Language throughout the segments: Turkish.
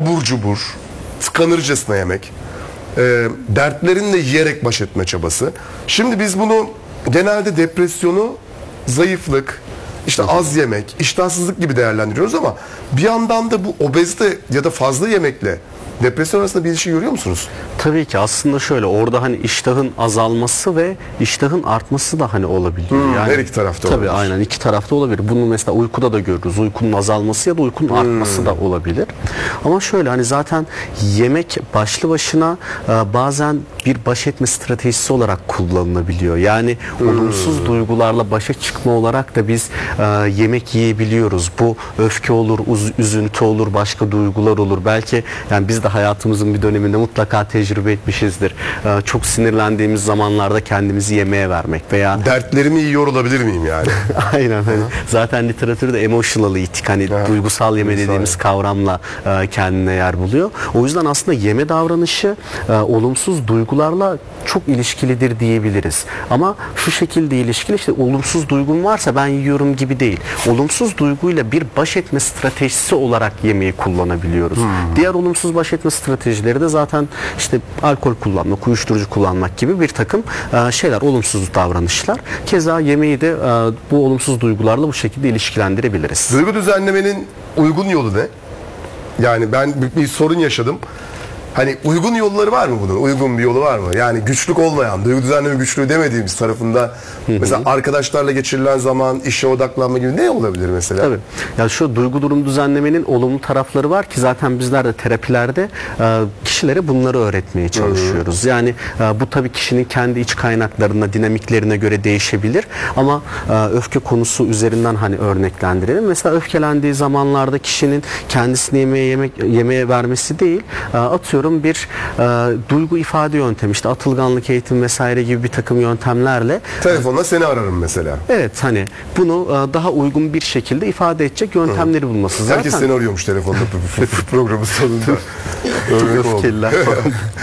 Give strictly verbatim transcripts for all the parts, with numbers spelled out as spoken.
abur cubur, tıkanırcasına yemek, e, dertlerinle yiyerek baş etme çabası. Şimdi biz bunu genelde depresyonu zayıflık, işte az yemek, iştahsızlık gibi değerlendiriyoruz ama bir yandan da bu obezite ya da fazla yemekle depresyon arasında bir ilişki görüyor musunuz? Tabii ki aslında şöyle, orada hani iştahın azalması ve iştahın artması da hani olabiliyor. Hmm, yani, her iki tarafta tabii olabilir. aynen iki tarafta olabilir. Bunu mesela uykuda da görürüz. Uykunun azalması ya da uykunun hmm. artması da olabilir. Ama şöyle hani zaten yemek başlı başına e, bazen bir baş etme stratejisi olarak kullanılabiliyor. Yani hmm. olumsuz duygularla başa çıkma olarak da biz e, yemek yiyebiliyoruz. Bu öfke olur, uz- üzüntü olur, başka duygular olur. Belki yani biz de hayatımızın bir döneminde mutlaka tecrübe etmişizdir. Ee, çok sinirlendiğimiz zamanlarda kendimizi yemeğe vermek veya dertlerimi yiyor olabilir miyim yani? aynen hani zaten literatürde emotional eating hani ha, duygusal yeme duygusal dediğimiz yeme. kavramla e, kendine yer buluyor. O yüzden aslında yeme davranışı e, olumsuz duygularla çok ilişkilidir diyebiliriz. Ama şu şekilde ilişkili, işte olumsuz duygum varsa ben yiyorum gibi değil. Olumsuz duyguyla bir baş etme stratejisi olarak yemeği kullanabiliyoruz. Hmm. Diğer olumsuz baş etme stratejileri de zaten işte alkol kullanmak, uyuşturucu kullanmak gibi bir takım e, şeyler, olumsuz davranışlar. Keza yemeği de e, bu olumsuz duygularla bu şekilde ilişkilendirebiliriz. Duygu düzenlemenin uygun yolu ne? Yani ben bir, bir sorun yaşadım. Hani uygun yolları var mı bunun? Uygun bir yolu var mı? Yani güçlük olmayan, duygu düzenleme güçlüğü demediğimiz tarafında hı hı. mesela arkadaşlarla geçirilen zaman, işe odaklanma gibi ne olabilir mesela? Tabii. Ya şu duygu durum düzenlemenin olumlu tarafları var ki zaten bizler de terapilerde e, kişilere bunları öğretmeye çalışıyoruz. Hı hı. Yani e, bu tabii kişinin kendi iç kaynaklarına, dinamiklerine göre değişebilir ama e, öfke konusu üzerinden hani örneklendirelim. Mesela öfkelendiği zamanlarda kişinin kendisini yemeğe yemek yemeğe vermesi değil, e, atıyorum bir e, duygu ifade yöntemi, işte atılganlık eğitim vesaire gibi bir takım yöntemlerle telefonla seni ararım mesela. Evet, hani bunu e, daha uygun bir şekilde ifade edecek yöntemleri Hı. bulması zaten. Herkes seni arıyormuş telefonda programın sonunda. Öfkeliler falan.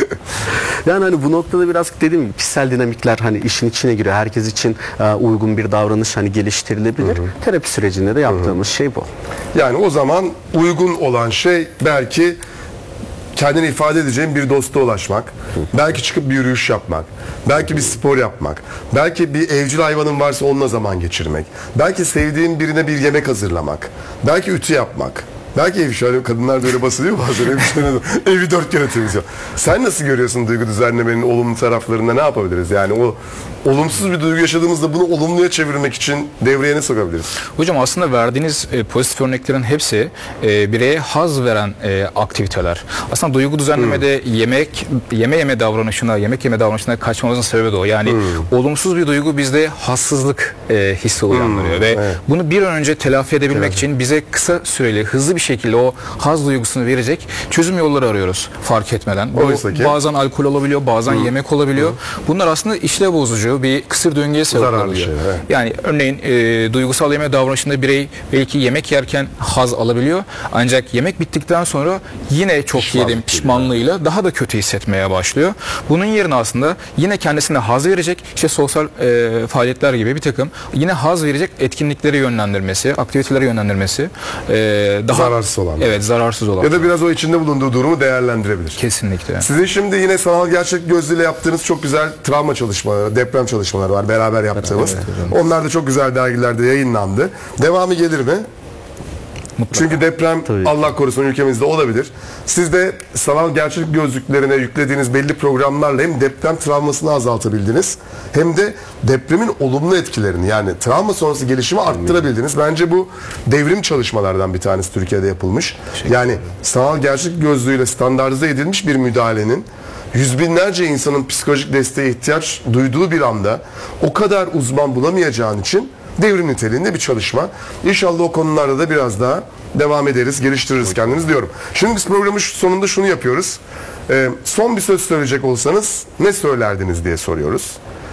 Yani hani bu noktada biraz dediğim gibi kişisel dinamikler hani işin içine giriyor. Herkes için e, uygun bir davranış hani geliştirilebilir. Hı hı. Terapi sürecinde de yaptığımız hı hı. şey bu. Yani o zaman uygun olan şey belki kendini ifade edeceğin bir dosta ulaşmak, belki çıkıp bir yürüyüş yapmak, belki bir spor yapmak, belki bir evcil hayvanın varsa onunla zaman geçirmek, belki sevdiğin birine bir yemek hazırlamak, belki ütü yapmak. Belki ev işi, kadınlar da öyle basılıyor bazen, ev işlerine, evi dört kere temizliyor. Sen nasıl görüyorsun duygu düzenlemenin olumlu taraflarında, ne yapabiliriz? Yani o olumsuz bir duygu yaşadığımızda bunu olumluya çevirmek için devreye ne sokabiliriz? Hocam aslında verdiğiniz e, pozitif örneklerin hepsi e, bireye haz veren e, aktiviteler. Aslında duygu düzenlemede hmm. yemek yeme yeme davranışına, yemek yeme davranışına kaçmamızın sebebi de o. Yani hmm. olumsuz bir duygu bizde hassızlık e, hissi uyandırıyor hmm. ve evet. bunu bir an önce telafi edebilmek evet. için bize kısa süreli, hızlı bir şekilde o haz duygusunu verecek çözüm yolları arıyoruz fark etmeden. Bu, bazen alkol olabiliyor, bazen hmm. yemek olabiliyor. Hmm. Bunlar aslında işlev bozucu bir kısır döngüye sebep oluyor. Şey, evet. Yani örneğin e, duygusal yeme davranışında birey belki yemek yerken haz alabiliyor. Ancak yemek bittikten sonra yine çok Pişmanlık yedim pişmanlığıyla yani. daha da kötü hissetmeye başlıyor. Bunun yerine aslında yine kendisine haz verecek işte sosyal e, faaliyetler gibi bir takım yine haz verecek etkinlikleri yönlendirmesi, aktiviteleri yönlendirmesi e, daha zararsız olan. Evet, zararsız olan. Ya da biraz o içinde bulunduğu durumu değerlendirebilir. Kesinlikle. Sizin şimdi yine sanal gerçek gözlüğüyle yaptığınız çok güzel travma çalışmaları, deprem çalışmaları var beraber yaptığımız. Evet, evet. Onlar da çok güzel dergilerde yayınlandı. Devamı gelir mi? Mutlaka. Çünkü deprem Tabii. Allah korusun ülkemizde olabilir. Siz de sanal gerçek gözlüklerine yüklediğiniz belli programlarla hem deprem travmasını azaltabildiniz hem de depremin olumlu etkilerini, yani travma sonrası gelişimi arttırabildiniz. Bence bu devrim çalışmalardan bir tanesi Türkiye'de yapılmış. Yani sanal gerçek gözlüğüyle standartize edilmiş bir müdahalenin yüz binlerce insanın psikolojik desteğe ihtiyaç duyduğu bir anda o kadar uzman bulamayacağın için devrim niteliğinde bir çalışma. İnşallah o konularda da biraz daha devam ederiz, geliştiririz kendimizi diyorum. Şimdi biz programın sonunda şunu yapıyoruz. Ee, son bir söz söyleyecek olsanız ne söylerdiniz diye soruyoruz.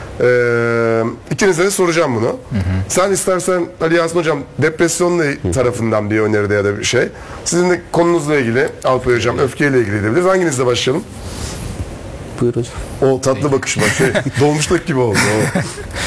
Ee, ikinize de soracağım bunu. Hı hı. Sen istersen Ali Yasin Hocam depresyonla tarafından bir öneride ya da bir şey. Sizin de konunuzla ilgili Alpay Hocam öfkeyle ilgili edebiliriz. Hanginizle başlayalım? Buyur hocam. O tatlı bakışma şey dolmuşluk gibi oldu.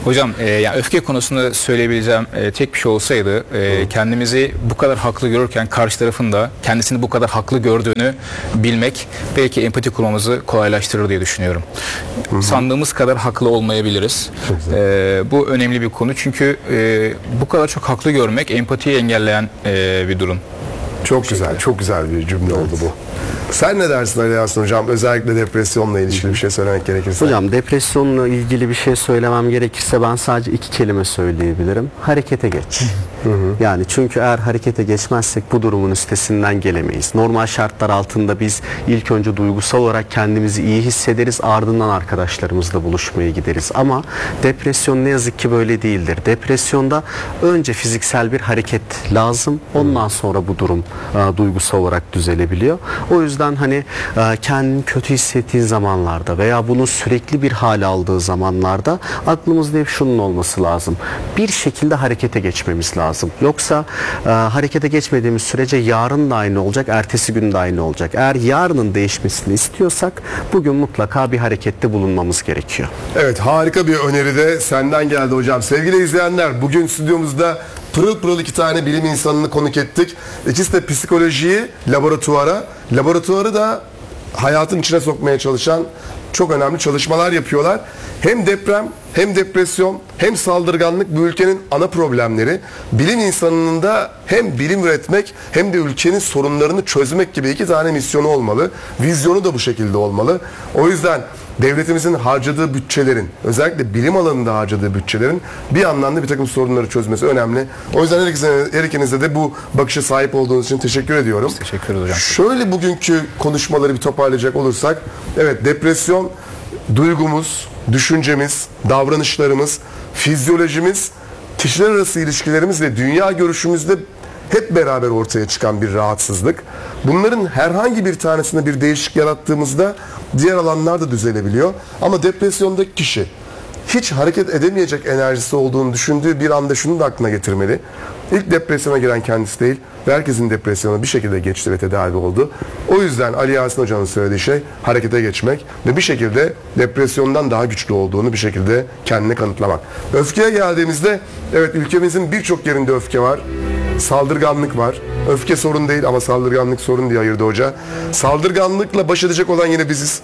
Hocam e, yani öfke konusunda söyleyebileceğim e, tek bir şey olsaydı e, kendimizi bu kadar haklı görürken karşı tarafın da kendisini bu kadar haklı gördüğünü bilmek belki empati kurmamızı kolaylaştırır diye düşünüyorum. Hı hı. Sandığımız kadar haklı olmayabiliriz. E, bu önemli bir konu çünkü e, bu kadar çok haklı görmek empatiyi engelleyen e, bir durum. Çok güzel, çok güzel bir cümle evet. oldu bu. Sen ne dersin Ali Yasin Hocam? Özellikle depresyonla ilgili bir şey söylemek gerekirse. Hocam depresyonla ilgili bir şey söylemem gerekirse ben sadece iki kelime söyleyebilirim. Harekete geç. Hı hı. Yani çünkü eğer harekete geçmezsek bu durumun üstesinden gelemeyiz. Normal şartlar altında biz ilk önce duygusal olarak kendimizi iyi hissederiz. Ardından arkadaşlarımızla buluşmaya gideriz. Ama depresyon ne yazık ki böyle değildir. Depresyonda önce fiziksel bir hareket lazım. Ondan sonra bu durum e, duygusal olarak düzelebiliyor. O yüzden hani e, kendini kötü hissettiğin zamanlarda veya bunun sürekli bir hal aldığı zamanlarda aklımızda hep şunun olması lazım. Bir şekilde harekete geçmemiz lazım. Yoksa e, harekete geçmediğimiz sürece yarın da aynı olacak, ertesi gün de aynı olacak. Eğer yarının değişmesini istiyorsak bugün mutlaka bir harekette bulunmamız gerekiyor. Evet, harika bir öneri de senden geldi hocam. Sevgili izleyenler, bugün stüdyomuzda pırıl pırıl iki tane bilim insanını konuk ettik. İkisi de psikolojiyi laboratuvara, laboratuvarı da hayatın içine sokmaya çalışan çok önemli çalışmalar yapıyorlar. Hem deprem, hem depresyon, hem saldırganlık bu ülkenin ana problemleri. Bilim insanının da hem bilim üretmek hem de ülkenin sorunlarını çözmek gibi iki tane misyonu olmalı. Vizyonu da bu şekilde olmalı. O yüzden devletimizin harcadığı bütçelerin, özellikle bilim alanında harcadığı bütçelerin bir anlamda bir takım sorunları çözmesi önemli. O yüzden her ikinize, her ikinize de bu bakışa sahip olduğunuz için teşekkür ediyorum. Biz teşekkür ederiz hocam. Şöyle bugünkü konuşmaları bir toparlayacak olursak, evet, depresyon duygumuz, düşüncemiz, davranışlarımız, fizyolojimiz, kişiler arası ilişkilerimiz ve dünya görüşümüzde hep beraber ortaya çıkan bir rahatsızlık. Bunların herhangi bir tanesinde bir değişik yarattığımızda diğer alanlar da düzelebiliyor. Ama depresyondaki kişi hiç hareket edemeyecek enerjisi olduğunu düşündüğü bir anda şunu da aklına getirmeli. İlk depresyona giren kendisi değil ve herkesin depresyona bir şekilde geçti ve tedavi oldu. O yüzden Ali Yasin Hoca'nın söylediği şey harekete geçmek ve bir şekilde depresyondan daha güçlü olduğunu bir şekilde kendine kanıtlamak. Öfkeye geldiğimizde, evet, ülkemizin birçok yerinde öfke var. Saldırganlık var. Öfke sorun değil ama saldırganlık sorun diye ayırdı hoca. Saldırganlıkla baş edecek olan yine biziz.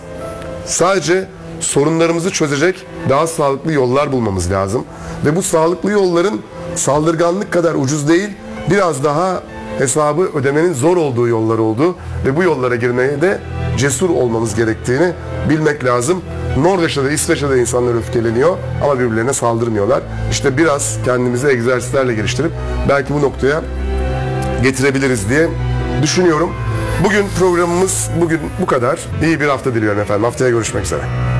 Sadece sorunlarımızı çözecek daha sağlıklı yollar bulmamız lazım. Ve bu sağlıklı yolların saldırganlık kadar ucuz değil, biraz daha hesabı ödemenin zor olduğu yollar olduğu ve bu yollara girmeye de cesur olmamız gerektiğini bilmek lazım. Norveç'te de İsveç'te de insanlar öfkeleniyor ama birbirlerine saldırmıyorlar. İşte biraz kendimizi egzersizlerle geliştirip belki bu noktaya getirebiliriz diye düşünüyorum. Bugün programımız bugün bu kadar. İyi bir hafta diliyorum efendim. Haftaya görüşmek üzere.